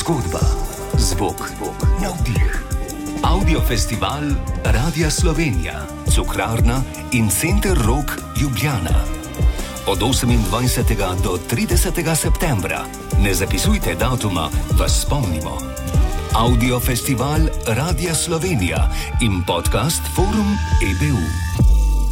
Zgodba, zvok, navdih. Audiofestival Radia Slovenija, Cukrarna in Center Rog Ljubljana. Od 28. do 30. septembra. Ne zapisujte datuma, vas spomnimo. Audiofestival Radia Slovenija in podcast Forum EBU.